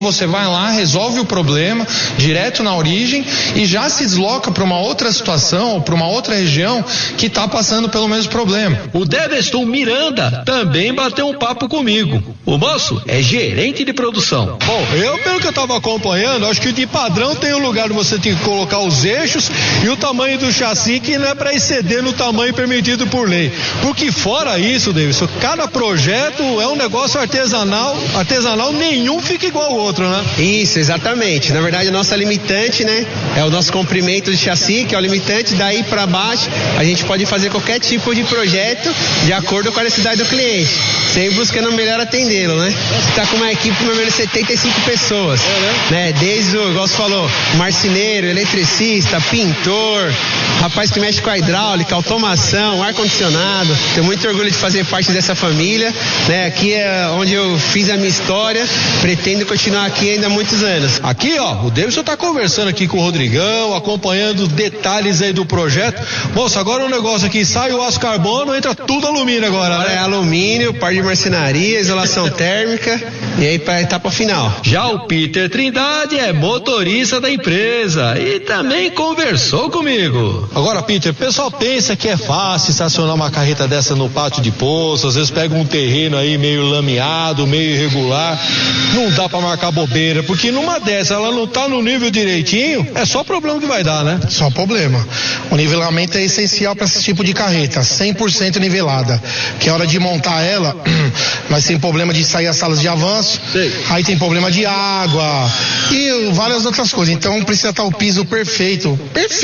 Você vai lá, resolve o problema direto na origem e já se desloca para uma outra situação ou para uma outra região que está passando pelo mesmo problema. O Deveston Miranda também bateu um papo comigo. O moço é gerente de produção. Bom, pelo que eu estava acompanhando, acho que de padrão tem um lugar onde você tem que colocar os eixos e o tamanho do chassi que não é para exceder no tamanho permitido por lei. Porque fora isso, Davidson, cada projeto é um negócio artesanal, nenhum fica igual ao outro. Né? Isso, exatamente. Na verdade, a nossa limitante, né, é o nosso comprimento de chassi, que é o limitante. Daí para baixo, a gente pode fazer qualquer tipo de projeto de acordo com a necessidade do cliente, sempre buscando melhor atendê-lo, né? Você está com uma equipe mais ou menos 75 pessoas, né? Desde o, igual você falou, marceneiro, eletricista, pintor, rapaz que mexe com a hidráulica, automação, ar-condicionado. Tenho muito orgulho de fazer parte dessa família, né? Aqui é onde eu fiz a minha história, pretendo continuar aqui ainda há muitos anos. Aqui, ó, o Davidson tá conversando aqui com o Rodrigão, acompanhando os detalhes aí do projeto. Moça, agora o negócio aqui, sai o aço carbono, entra tudo alumínio agora, né? É alumínio, par de marcenaria, isolação térmica e aí para a etapa final. Já o Peter Trindade é motorista da empresa e também conversou comigo. Agora, Peter, o pessoal pensa que é fácil estacionar uma carreta dessa no pátio de poço, às vezes pega um terreno aí meio lameado, meio irregular, não dá para marcar bobeira, porque numa dessa ela não tá no nível direitinho, é só problema que vai dar, né? Só problema. O nivelamento é essencial para esse tipo de carreta, 100% nivelada, que a hora de montar ela, nós tem problema de sair as salas de avanço, aí tem problema de água e várias outras coisas, então precisa estar o piso perfeito,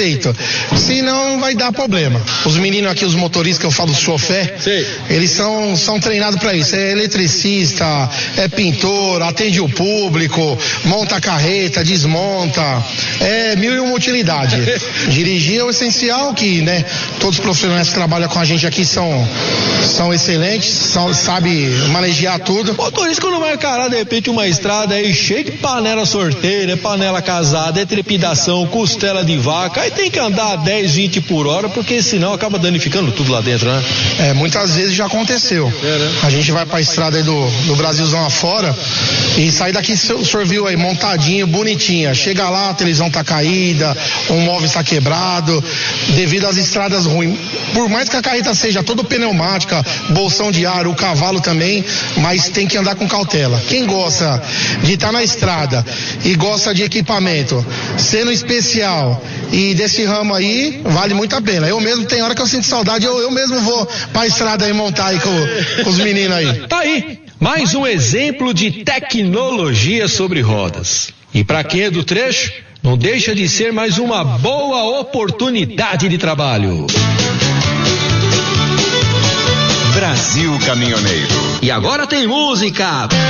senão vai dar problema. Os meninos aqui, os motoristas que eu falo, chofer, eles são treinados para isso, é eletricista, é pintor, atende o público, monta a carreta, desmonta, é mil e uma utilidade. Dirigir é o essencial, que, né, todos os profissionais que trabalham com a gente aqui são excelentes, sabe manejar tudo. O motorista, quando vai encarar de repente uma estrada aí cheia de panela sorteira, panela casada, trepidação, costela de vaca, aí tem que andar a 10, 20 por hora, porque senão acaba danificando tudo lá dentro, né? Muitas vezes já aconteceu. Né? A gente vai pra estrada aí do Brasilzão afora e sai daqui, o senhor viu aí, montadinho, bonitinha. Chega lá, a televisão tá caída, um móvel está quebrado, devido às estradas ruins. Por mais que a carreta seja toda pneumática, bolsão de ar, o cavalo também, mas tem que andar com cautela. Quem gosta de estar na estrada e gosta de equipamento, sendo especial e desse ramo aí, vale muito a pena. Eu mesmo, tem hora que eu sinto saudade, eu mesmo vou pra estrada aí montar aí com os meninos aí. Tá aí, mais um exemplo de tecnologia sobre rodas. E para quem é do trecho, não deixa de ser mais uma boa oportunidade de trabalho. Brasil Caminhoneiro. E agora tem música.